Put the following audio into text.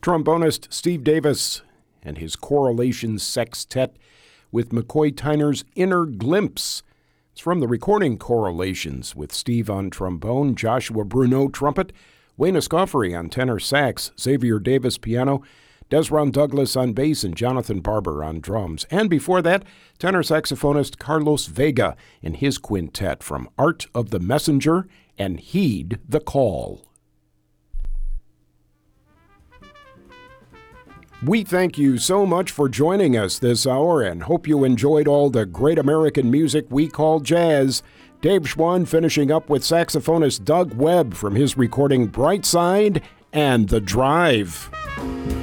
trombonist Steve Davis and his Correlations Sextet with McCoy Tyner's Inner Glimpse. It's from the recording Correlations with Steve on trombone, Joshua Bruneau trumpet, Wayne Escoffery on tenor sax, Xavier Davis piano, Desron Douglas on bass, and Jonathan Barber on drums. And before that, tenor saxophonist Carlos Vega in his quintet from Art of the Messenger and Heed the Call. We thank you so much for joining us this hour and hope you enjoyed all the great American music we call jazz. Dave Schwann finishing up with saxophonist Doug Webb from his recording Brightside and The Drive.